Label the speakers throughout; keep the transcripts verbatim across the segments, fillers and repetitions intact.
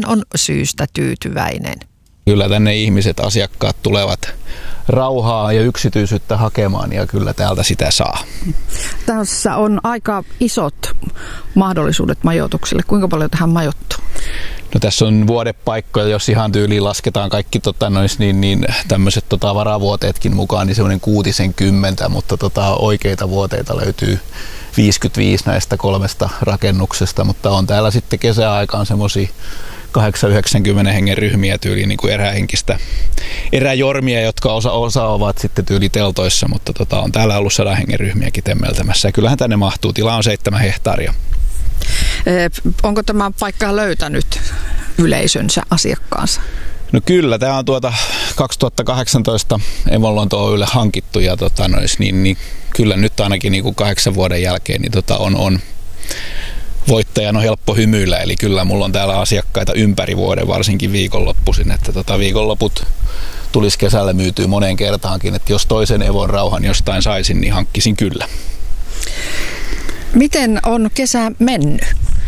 Speaker 1: hän on syystä tyytyväinen.
Speaker 2: Kyllä tänne ihmiset, asiakkaat tulevat rauhaa ja yksityisyyttä hakemaan ja kyllä täältä sitä saa.
Speaker 1: Tässä on aika isot mahdollisuudet majoitukselle. Kuinka paljon tähän majoittuu?
Speaker 2: No tässä on vuodepaikkoja, jos ihan tyyliin lasketaan kaikki tota, nois, niin, niin, tämmöiset tota, varavuoteetkin mukaan, niin semmoinen kuutisen kymmentä, mutta tota, oikeita vuoteita löytyy viisikymmentäviisi näistä kolmesta rakennuksesta, mutta on täällä sitten kesäaikaan semmoisia kahdeksankymmentä yhdeksänkymmentä hengen ryhmiä tyyliin niin kuin erähenkistä eräjormia, jotka osa, osa ovat sitten tyyli teltoissa, mutta tota, on täällä ollut sadan hengen ryhmiäkin temmeltämässä ja kyllähän tänne mahtuu. Tila on seitsemän hehtaaria.
Speaker 1: Onko tämä paikka löytänyt yleisönsä, asiakkaansa?
Speaker 2: No kyllä, tämä on tuota kaksituhattakahdeksantoista Evon Lonto Oy:lle hankittu ja tota, nois, niin, niin, kyllä nyt ainakin niin kuin kahdeksan vuoden jälkeen niin tota, on, on voittajan on helppo hymyillä, eli kyllä mulla on täällä asiakkaita ympäri vuoden, varsinkin viikonloppuisin, että tota, viikonloput tulisi kesällä myytyä moneen kertaankin, että jos toisen Evon rauhan jostain saisin, niin hankkisin kyllä.
Speaker 1: Miten on kesä mennyt?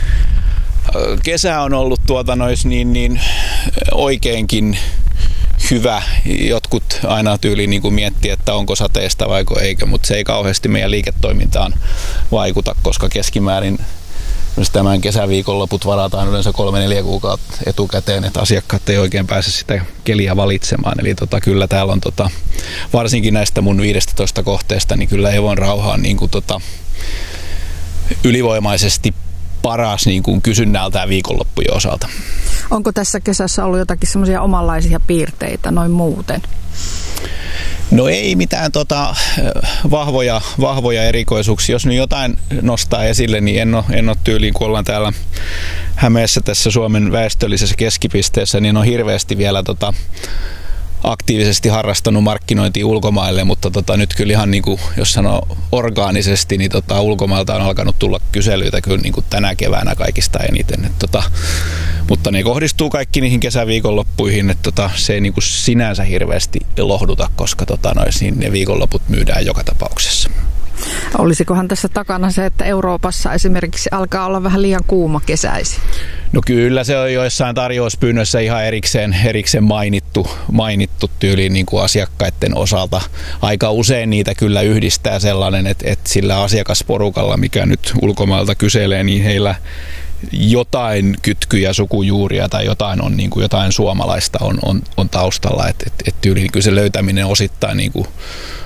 Speaker 2: Kesä on ollut tuota nois niin, niin oikeinkin hyvä. Jotkut aina tyyliin niin kuin miettii, että onko sateesta vai eikö, mutta se ei kauheasti meidän liiketoimintaan vaikuta, koska keskimäärin tämän kesäviikonloput varataan yleensä kolme neljä kuukautta etukäteen, että asiakkaat ei oikein pääse sitä keliä valitsemaan. Eli tota, kyllä täällä on tota, varsinkin näistä mun viidestätoista kohteesta, niin kyllä Evon rauha on niin kuin, tota, ylivoimaisesti paras niin kuin kysynnältään viikonloppujen osalta.
Speaker 1: Onko tässä kesässä ollut jotakin semmoisia omanlaisia piirteitä noin muuten?
Speaker 2: No ei mitään tota, vahvoja, vahvoja erikoisuuksia. Jos nyt jotain nostaa esille, niin en ole, en ole tyyliin, kun ollaan täällä Hämeessä tässä Suomen väestöllisessä keskipisteessä, niin on hirveästi vielä tota, aktiivisesti harrastanut markkinointia ulkomaille, mutta tota, nyt kyllä ihan niin kuin, jos sanoo orgaanisesti, niin tota, ulkomailta on alkanut tulla kyselyitä kyllä niin kuin tänä keväänä kaikista eniten. Et, tota, mutta ne kohdistuu kaikki niihin kesäviikonloppuihin, että tota, se ei niin kuin sinänsä hirveästi lohduta, koska tota, nois, niin ne viikonloput myydään joka tapauksessa.
Speaker 1: Olisikohan tässä takana se, että Euroopassa esimerkiksi alkaa olla vähän liian kuuma kesäisin?
Speaker 2: No kyllä se on joissain tarjouspyynnöissä ihan erikseen, erikseen mainittu, mainittu tyyliin niin kuin asiakkaiden osalta. Aika usein niitä kyllä yhdistää sellainen, että, että sillä asiakasporukalla, mikä nyt ulkomailta kyselee, niin heillä jotain kytkyjä, sukujuuria tai jotain on niin kuin jotain suomalaista on, on, on taustalla. Että, että, että tyyliin kyllä se löytäminen osittain niin kuin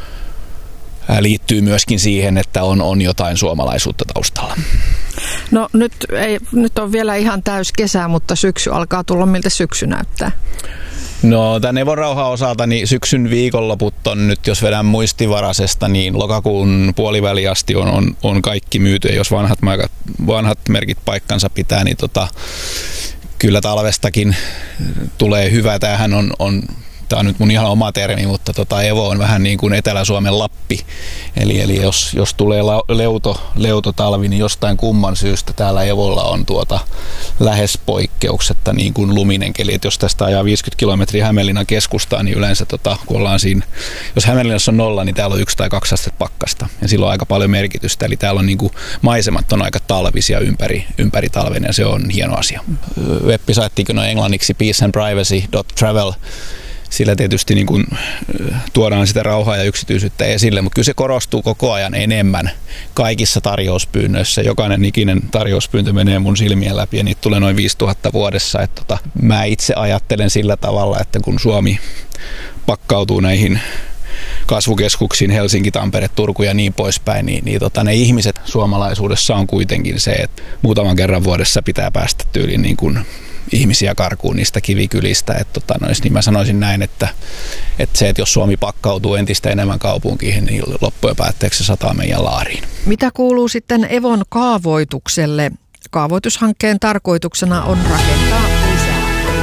Speaker 2: liittyy myöskin siihen, että on, on jotain suomalaisuutta taustalla.
Speaker 1: No nyt, ei, nyt on vielä ihan täys kesä, mutta syksy alkaa tulla. Miltä syksy näyttää?
Speaker 2: No tämän Evon rauhan osalta niin syksyn viikonloput on nyt, jos vedän muistivaraisesta, niin lokakuun puoliväli asti on, on, on kaikki myyty. Ja jos vanhat, vanhat merkit paikkansa pitää, niin tota, kyllä talvestakin tulee hyvä. Tämähän on, on Tämä on nyt mun ihan oma termi, mutta tota Evo on vähän niin kuin Etelä-Suomen Lappi. Eli, eli jos, jos tulee leuto, leutotalvi, niin jostain kumman syystä täällä Evolla on tuota lähes poikkeuksetta niin kuin luminen keli. Et jos tästä ajaa viisikymmentä kilometriä Hämeenlinnan keskustaan, niin yleensä tota, kun ollaan siinä, jos Hämeenlinnassa on nolla, niin täällä on yksi tai kaksi astetta pakkasta. Ja sillä on aika paljon merkitystä. Eli täällä on niin kuin, maisemat on aika talvisia ympäri, ympäri talven ja se on hieno asia. Web-saittikin on englanniksi peace and privacy dot travel. Sillä tietysti niin kuin tuodaan sitä rauhaa ja yksityisyyttä esille, mutta kyllä se korostuu koko ajan enemmän kaikissa tarjouspyynnöissä. Jokainen ikinen tarjouspyyntö menee mun silmien läpi ja niitä tulee noin viisituhatta vuodessa. Että tota, mä itse ajattelen sillä tavalla, että kun Suomi pakkautuu näihin kasvukeskuksiin, Helsinki, Tampere, Turku ja niin poispäin, niin, niin tota, ne ihmiset suomalaisuudessa on kuitenkin se, että muutaman kerran vuodessa pitää päästä tyyliin niin kuin ihmisiä karkuun niistä kivikylistä. Et, tota, nois, niin mä sanoisin näin, että, että se, että jos Suomi pakkautuu entistä enemmän kaupunkiin, niin loppujen päätteeksi se sataa meidän laariin.
Speaker 1: Mitä kuuluu sitten Evon kaavoitukselle? Kaavoitushankkeen tarkoituksena on rakentaa lisää.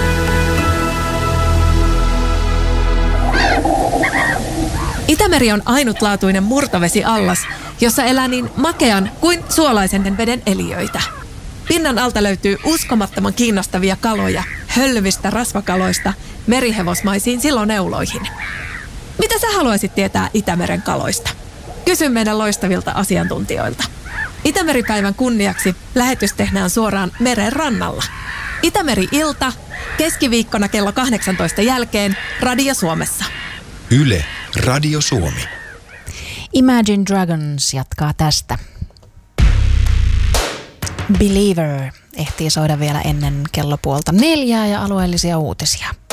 Speaker 3: Itämeri on ainutlaatuinen murtovesiallas, jossa elää niin makean kuin suolaisen veden eliöitä. Pinnan alta löytyy uskomattoman kiinnostavia kaloja, hölvistä rasvakaloista merihevosmaisiin siloneuloihin. Mitä sä haluaisit tietää Itämeren kaloista? Kysy meidän loistavilta asiantuntijoilta. Itämeripäivän kunniaksi lähetys tehdään suoraan meren rannalla. Itämeri-ilta, keskiviikkona kello kahdeksantoista jälkeen, Radio Suomessa.
Speaker 4: Yle, Radio Suomi.
Speaker 5: Imagine Dragons jatkaa tästä. Believer ehtii soida vielä ennen kello puolta neljää ja alueellisia uutisia.